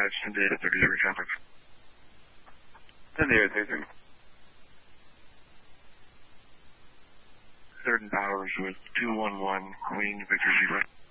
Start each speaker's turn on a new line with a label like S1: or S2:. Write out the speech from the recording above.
S1: send data 30 delivery traffic. Send data 30. Third and Powers with 211 Queen Victor Zebra.